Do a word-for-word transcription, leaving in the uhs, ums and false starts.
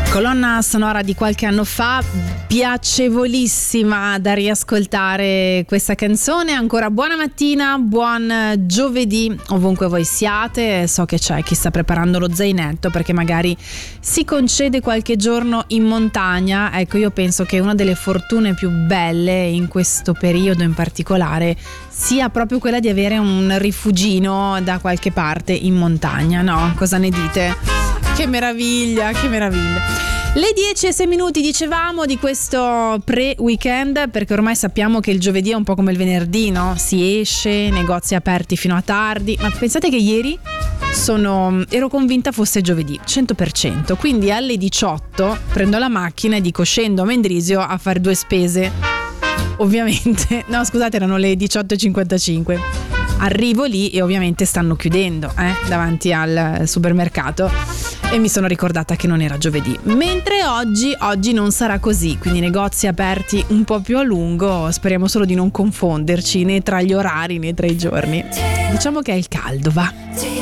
Colonna sonora di qualche anno fa, piacevolissima da riascoltare questa canzone. Ancora buona mattina, buon giovedì ovunque voi siate. So che c'è chi sta preparando lo zainetto perché magari si concede qualche giorno in montagna. Ecco, io penso che una delle fortune più belle in questo periodo in particolare sia proprio quella di avere un rifugino da qualche parte in montagna, no? Cosa ne dite? Che meraviglia, che meraviglia. Le dieci e sei minuti dicevamo di questo pre-weekend, perché ormai sappiamo che il giovedì è un po' come il venerdì, no? Si esce, negozi aperti fino a tardi, ma pensate che ieri sono, ero convinta fosse giovedì, cento per cento, quindi alle diciotto prendo la macchina e dico scendo a Mendrisio a fare due spese, ovviamente, no scusate erano le diciotto e cinquantacinque. Arrivo lì e ovviamente stanno chiudendo eh, davanti al supermercato e mi sono ricordata che non era giovedì. Mentre oggi, oggi non sarà così, quindi negozi aperti un po' più a lungo, speriamo solo di non confonderci né tra gli orari né tra i giorni. Diciamo che è il caldo, va.